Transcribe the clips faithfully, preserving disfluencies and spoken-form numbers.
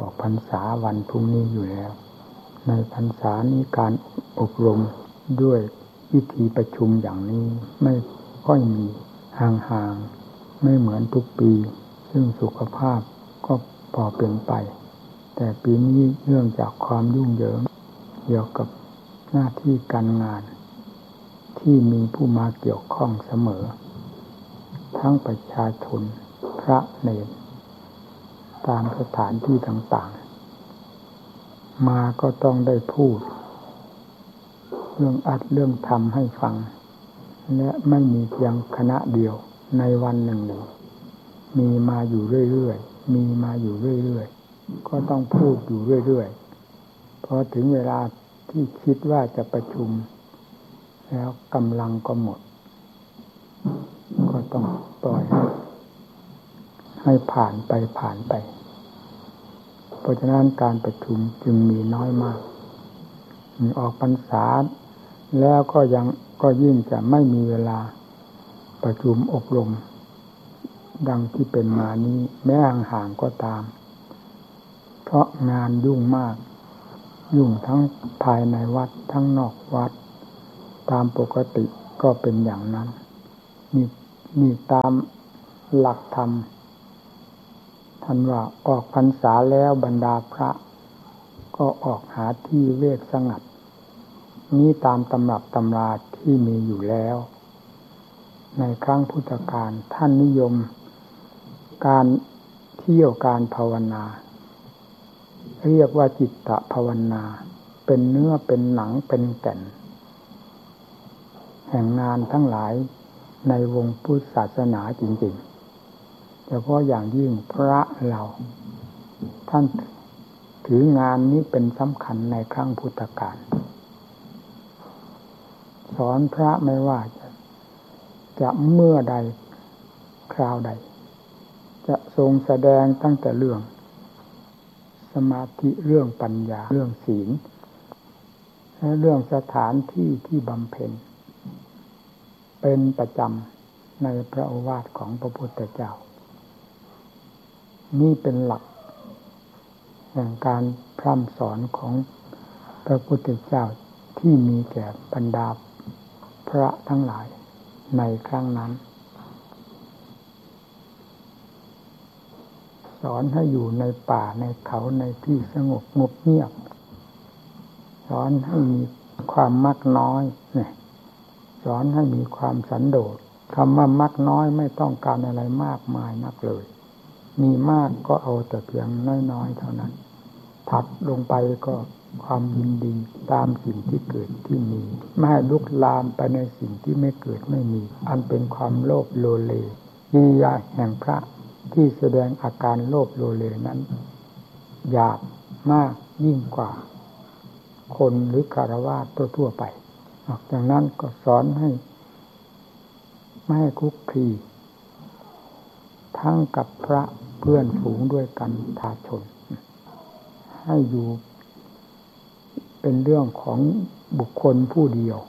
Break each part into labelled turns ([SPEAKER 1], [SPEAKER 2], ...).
[SPEAKER 1] ออกพรรษาวันพรุ่งนี้อยู่แล้วในพรรษานี้การอบรมด้วยวิธีประชุมอย่างนี้ไม่ค่อยมีห่างๆไม่เหมือนทุกปีซึ่งสุขภาพก็พอเป็นไปแต่ปีนี้เนื่องจากความยุ่งเหยิงเกี่ยวกับหน้าที่การงานที่มีผู้มาเกี่ยวข้องเสมอทั้งประชาชนพระเณรตามสถานที่ต่างๆมาก็ต้องได้พูดเรื่องอัดเรื่องทำให้ฟังและไม่มีเพียงคณะเดียวในวันหนึ่งหนึ่งมีมาอยู่เรื่อยๆมีมาอยู่เรื่อยๆก็ต้องพูดอยู่เรื่อยๆพอถึงเวลาที่คิดว่าจะประชุมแล้วกำลังก็หมดก็ต้องปล่อยให้ให้ผ่านไปผ่านไปเพราะฉะนั้นการประชุมจึงมีน้อยมากออกพรรษาแล้วก็ยังก็ยิ่งจะไม่มีเวลาประชุมอบรมดังที่เป็นมานี้แม้ห่างๆก็ตามเพราะงานยุ่งมากยุ่งทั้งภายในวัดทั้งนอกวัดตามปกติก็เป็นอย่างนั้นนี่นี่ตามหลักธรรมท่านว่าออกพรรษาแล้วบรรดาพระก็ออกหาที่เวกสงัดนี้ตามตำรับตำราที่มีอยู่แล้วในครั้งพุทธกาลท่านนิยมการเที่ยวการภาวนาเรียกว่าจิตตภาวนาเป็นเนื้อเป็นหนังเป็นแก่นแห่งงานทั้งหลายในวงพุทธศาสนาจริงๆเฉพาะอย่างยิ่งพระเราท่านถืองานนี้เป็นสำคัญในครั้งพุทธกาลสอนพระไม่ว่าจะจะเมื่อใดคราวใดจะทรงแสดงตั้งแต่เรื่องสมาธิเรื่องปัญญาเรื่องศีลและเรื่องสถานที่ที่บำเพ็ญเป็นประจำในพระโอวาทของพระพุทธเจ้านี่เป็นหลักแห่งการพร่ำสอนของพระพุทธเจ้าที่มีแก่บรรดาพระทั้งหลายในครั้งนั้นสอนให้อยู่ในป่าในเขาในที่สงบงบเงียบสอนให้มีความมักน้อยเนี่ยสอนให้มีความสันโดษคำว่ามักน้อยไม่ต้องการอะไรมากมายนักเลยมีมากก็เอาแต่เพียงน้อยๆเท่านั้นถัดลงไปก็ความยินดีตามสิ่งที่เกิดที่มีไม่ให้ลุกลามไปในสิ่งที่ไม่เกิดไม่มีอันเป็นความโลภโลเลกิริยาแห่งพระที่แสดงอาการโลภโลเลนั้นหยาบมากยิ่งกว่าคนหรือฆราวาสทั่วๆไปนอกจากนั้นก็สอนให้ไม่ให้คุกคีทั้งกับพระเพื่อนฝูงด้วยกันทาชนให้อยู่เป็นเรื่องของบุคคลผู้เดียว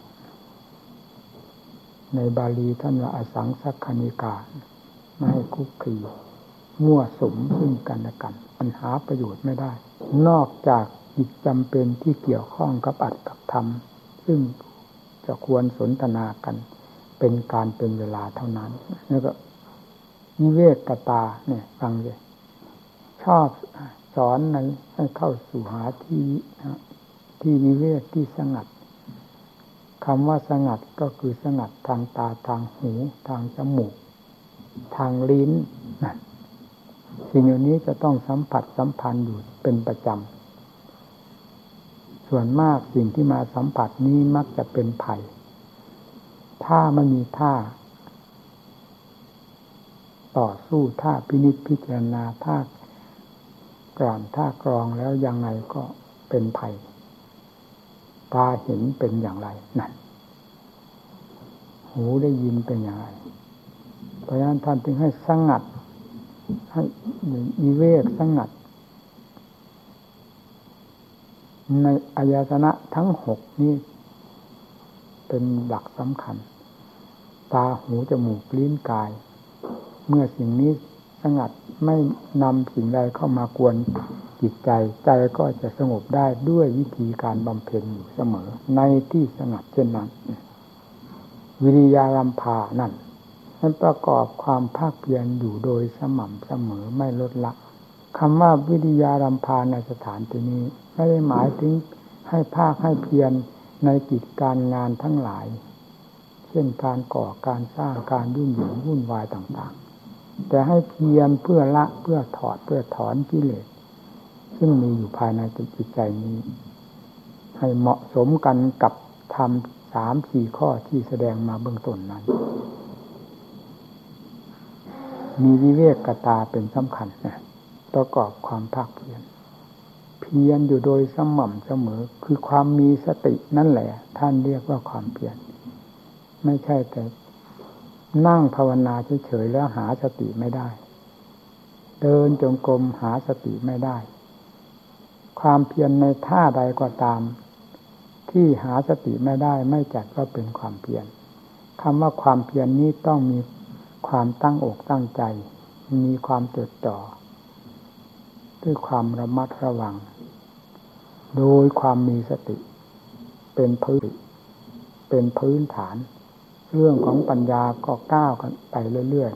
[SPEAKER 1] ในบาลีท่านว่าอสังสัคคณิกาไม่ให้คุกคีมั่วสุมซึ่งกันและกันปัญหาประโยชน์ไม่ได้นอกจากจิตจำเป็นที่เกี่ยวข้องกับอัตถกับธรรมซึ่งจะควรสนทนากันเป็นการเป็นเวลาเท่านั้นแล้วก็วิเวกตาเนี่ยฟังเลยชอบสอนในให้เข้าสู่หาที่ที่วิเวกที่สงัดคำว่าสงัดก็คือสงัดทางตาทางหูทางจมูกทางลิ้นนั่นสิ่งเหล่านี้จะต้องสัมผัสสัมพันธ์อยู่เป็นประจำส่วนมากสิ่งที่มาสัมผัสนี้มักจะเป็นภัยถ้าไม่มีท่าต่อสู้ท่าพินิจพิจารณาท่ากลั่นท่ากรองแล้วยังไงก็เป็นภัยตาเห็นเป็นอย่างไรนั่นหูได้ยินเป็นอย่างไรเพราะฉะนั้นท่านจึงให้สงัดให้วิเวกสงัดในอายตนะทั้งหกนี้เป็นหลักสำคัญตาหูจมูกลิ้นกายเมื่อสิ่งนี้สงัดไม่นำสิ่งใดเข้ามากวนจิตใจใจก็จะสงบได้ด้วยวิธีการบำเพ็ญอยู่เสมอในที่สงัดเช่นนั้นวิริยารัมภานั่นมันประกอบความภาคเพียรอยู่โดยสม่ำเสมอไม่ลดละคำว่าวิริยารัมภาในสถานที่นี้ไม่ได้หมายถึงให้ภาคให้เพียรในกิจการงานทั้งหลายเช่นการก่อการสร้างการยุ่งเหยิงวุ่นวายต่างๆแต่ให้เพียรเพื่อละเพื่อถอดเพื่อถอนกิเลสซึ่งมีอยู่ภายในจิตใจนี้ให้เหมาะสมกันกับธรรมสามสี่ข้อที่แสดงมาเบื้องต้นนั้นมีวิเวกตาเป็นสำคัญนะประกอบความภาคเพียรเพียรอยู่โดยสม่ำเสมอคือความมีสตินั่นแหละท่านเรียกว่าความเพียรไม่ใช่แต่นั่งภาวนาเฉยๆแล้วหาสติไม่ได้เดินจงกรมหาสติไม่ได้ความเพียรในท่าใดก็ตามที่หาสติไม่ได้ไม่จัดว่าเป็นความเพียรคำว่าความเพียรนี้ต้องมีความตั้งอกตั้งใจมีความจดจ่อด้วยความระมัดระวังโดยความมีสติเป็นพื้นเป็นพื้นฐานเรื่องของปัญญาก็ก้าวกันไปเรื่อย